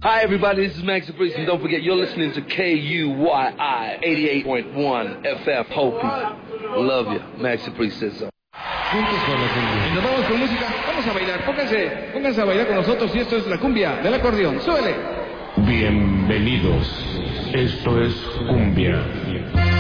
Hi everybody, this is Max Priest, and don't forget you're listening to KUYI 88.1 FM Hopi. Love you, Max Priest says so. Juntos con la cumbia. Y nos vamos con música, vamos a bailar, pónganse a bailar con nosotros y esto es la cumbia del acordeón, súbele. Bienvenidos, esto es cumbia.